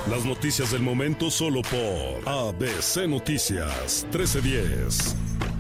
Las noticias del momento solo por ABC Noticias 1310.